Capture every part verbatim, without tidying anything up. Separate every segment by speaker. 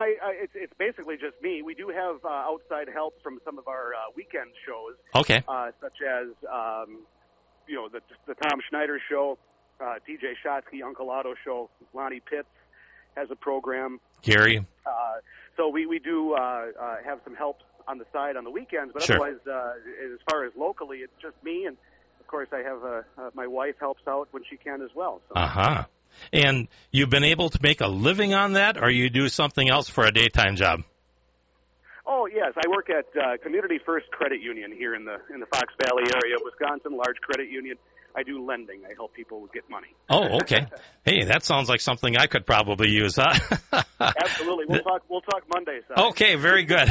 Speaker 1: I, I it's, it's basically just me. We do have uh, outside help from some of our uh, weekend shows.
Speaker 2: Okay.
Speaker 1: Uh, such as, um, you know, the, the Tom Schneider Show, uh, T J Shotsky, Uncle Otto Show, Lonnie Pitts has a program.
Speaker 2: Gary.
Speaker 1: Uh, so we, we do uh, uh, have some help on the side on the weekends, but
Speaker 2: sure.
Speaker 1: otherwise, uh, as far as locally, it's just me, and of course I have uh, uh, my wife helps out when she can as well. So.
Speaker 2: Uh-huh. And you've been able to make a living on that, or you do something else for a daytime job?
Speaker 1: Oh, yes. I work at uh, Community First Credit Union here in the in the Fox Valley area of Wisconsin, large credit union. I do lending. I help people get money.
Speaker 2: Oh, okay. Hey, that sounds like something I could probably use, huh?
Speaker 1: Absolutely. We'll talk We'll talk Monday, Si.
Speaker 2: Okay, very good.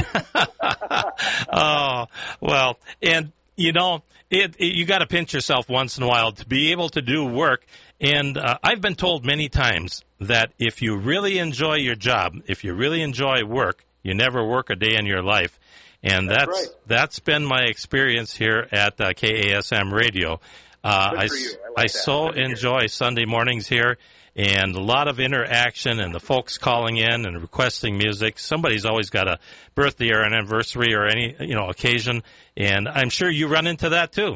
Speaker 2: Oh, well, and, you know, it, it you got to pinch yourself once in a while to be able to do work. And uh, I've been told many times that if you really enjoy your job, if you really enjoy work, you never work a day in your life. And that's
Speaker 1: that's, right.
Speaker 2: that's been my experience here at uh, K A S M Radio. Uh, I,
Speaker 1: Good for you. I, like
Speaker 2: I so enjoy Sunday mornings here, and a lot of interaction, and the folks calling in and requesting music. Somebody's always got a birthday or an anniversary or any you know occasion, and I'm sure you run into that too.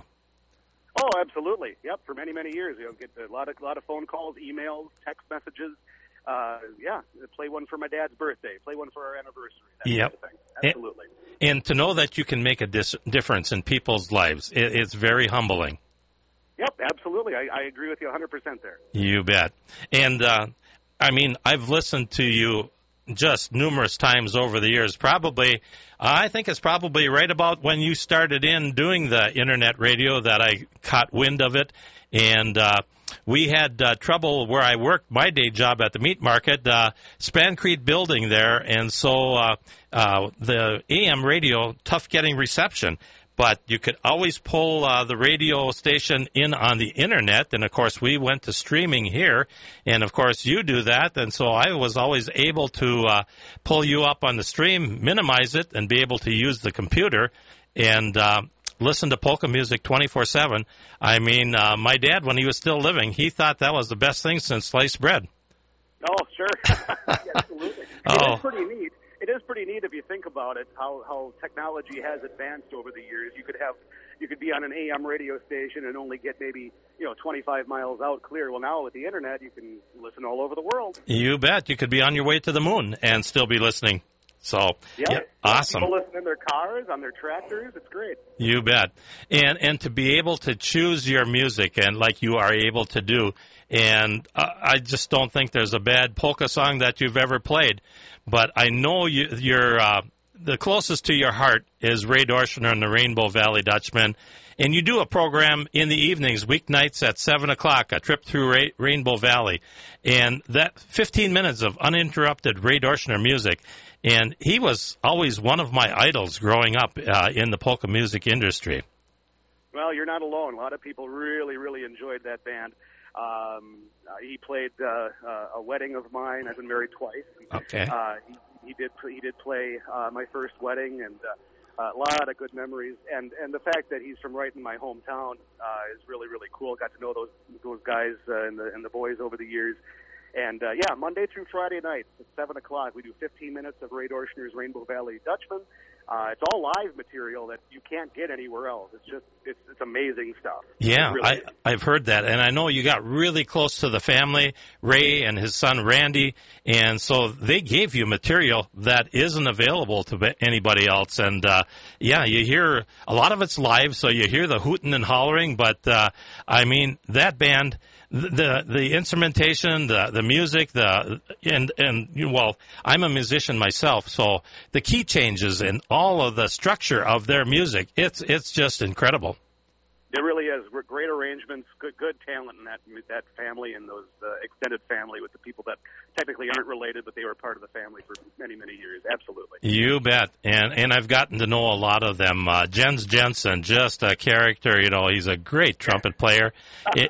Speaker 1: Oh, absolutely. Yep, for many, many years. You'll get a lot of a lot of phone calls, emails, text messages. Uh, yeah, play one for my dad's birthday. Play one for our anniversary. That
Speaker 2: yep.
Speaker 1: kind of thing. Absolutely.
Speaker 2: And, and to know that you can make a dis- difference in people's lives, it, it's very humbling.
Speaker 1: Yep, absolutely. I, I agree with you one hundred percent there.
Speaker 2: You bet. And, uh, I mean, I've listened to you just numerous times over the years. Probably, I think it's probably right about when you started in doing the Internet radio that I caught wind of it. And uh, we had uh, trouble where I worked my day job at the meat market, uh, Spancrete building there. And so uh, uh, the A M radio, tough getting reception. But you could always pull uh, the radio station in on the Internet. And, of course, we went to streaming here. And, of course, you do that. And so I was always able to uh, pull you up on the stream, minimize it, and be able to use the computer and uh, listen to polka music twenty-four seven. I mean, uh, my dad, when he was still living, he thought that was the best thing since sliced bread.
Speaker 1: Oh, sure. Absolutely.
Speaker 2: Oh.
Speaker 1: It is pretty neat. It is pretty neat if you think about it, how, how technology has advanced over the years. You could have, you could be on an A M radio station and only get maybe, you know, twenty-five miles out clear. Well, now with the Internet, you can listen all over the world.
Speaker 2: You bet. You could be on your way to the moon and still be listening. So,
Speaker 1: yeah,
Speaker 2: yeah, awesome.
Speaker 1: People listen in their cars, on their tractors. It's great.
Speaker 2: You bet. And and to be able to choose your music, and like you are able to do, and uh, I just don't think there's a bad polka song that you've ever played. But I know you, you're uh, the closest to your heart is Ray Dorschner and the Rainbow Valley Dutchman. And you do a program in the evenings, weeknights at seven o'clock, a trip through Ray, Rainbow Valley. And that fifteen minutes of uninterrupted Ray Dorschner music. And he was always one of my idols growing up uh, in the polka music industry.
Speaker 1: Well, you're not alone. A lot of people really, really enjoyed that band. Um, uh, he played uh, uh, a wedding of mine. I've been married twice.
Speaker 2: Okay.
Speaker 1: Uh, he, he did. He did play uh, my first wedding, and uh, a lot of good memories. And and the fact that he's from right in my hometown uh, is really, really cool. Got to know those those guys uh, and the and the boys over the years. And, uh, yeah, Monday through Friday nights at seven o'clock, we do fifteen minutes of Ray Dorschner's Rainbow Valley Dutchman. Uh, it's all live material that you can't get anywhere else. It's just, it's, it's amazing stuff.
Speaker 2: Yeah,
Speaker 1: really
Speaker 2: I,
Speaker 1: is.
Speaker 2: I've heard that. And I know you got really close to the family, Ray and his son Randy. And so they gave you material that isn't available to anybody else. And, uh, yeah, you hear a lot of it's live, so you hear the hooting and hollering. But, uh, I mean, that band... The the instrumentation, the the music, the and and well, I'm a musician myself, so the key changes and all of the structure of their music, it's it's just incredible.
Speaker 1: It really is. Great arrangements, good good talent in that that family and those uh, extended family with the people that technically aren't related, but they were part of the family for many, many years. Absolutely.
Speaker 2: You bet. And and I've gotten to know a lot of them. Uh, Jens Jensen, just a character. You know, he's a great trumpet player. it,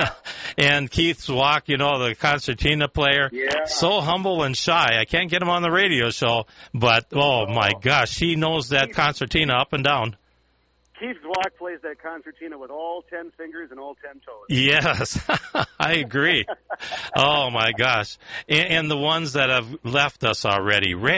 Speaker 2: and Keith Zwak, you know, the concertina player.
Speaker 1: Yeah.
Speaker 2: So humble and shy. I can't get him on the radio show, but, oh, oh. my gosh, he knows that concertina up and down.
Speaker 1: Keith Zwak plays that concertina with all ten fingers and all ten toes.
Speaker 2: Yes, I agree. Oh, my gosh. And, and the ones that have left us already.